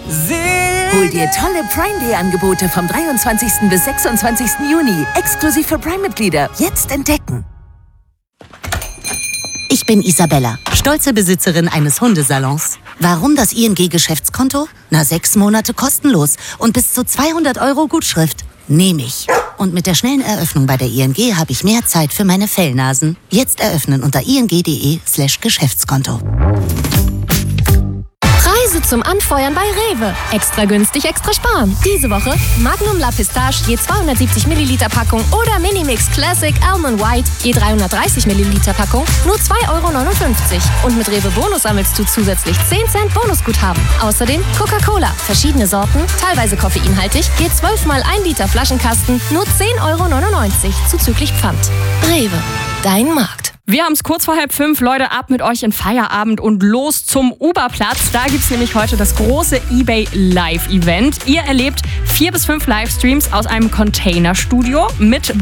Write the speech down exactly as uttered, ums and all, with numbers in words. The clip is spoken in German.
Hol dir tolle Prime Day Angebote vom dreiundzwanzigsten bis sechsundzwanzigsten Juni. Exklusiv für Prime-Mitglieder. Jetzt entdecken. Ich bin Isabella, stolze Besitzerin eines Hundesalons. Warum das I N G-Geschäftskonto? Na, sechs Monate kostenlos und bis zu zweihundert Euro Gutschrift. Nehme ich. Und mit der schnellen Eröffnung bei der I N G habe ich mehr Zeit für meine Fellnasen. Jetzt eröffnen unter ing.de slash Geschäftskonto. Preise zum Anfeuern bei Rewe. Extra günstig, extra sparen. Diese Woche Magnum La Pistache je zweihundertsiebzig Milliliter Packung oder Minimix Classic Almond White je dreihundertdreißig Milliliter Packung nur zwei Euro neunundfünfzig. Und mit Rewe Bonus sammelst du zusätzlich zehn Cent Bonusguthaben. Außerdem Coca-Cola, verschiedene Sorten, teilweise koffeinhaltig, je zwölf mal ein Liter Flaschenkasten nur zehn Euro neunundneunzig zuzüglich Pfand. Rewe, dein Markt. Wir haben es kurz vor halb fünf. Leute, ab mit euch in Feierabend und los zum Uberplatz. Da gibt es nämlich heute das große eBay Live-Event. Ihr erlebt vier bis fünf Livestreams aus einem Containerstudio mit